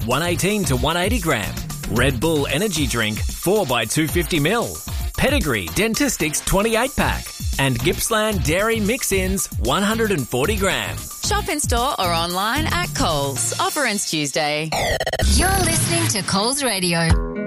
118 to 180 gram. Red Bull Energy Drink, 4x250ml. Pedigree Dentistics 28-pack. And Gippsland Dairy Mix-Ins, 140 gram. Shop in store or online at Coles. Offer ends Tuesday. You're listening to Coles Radio.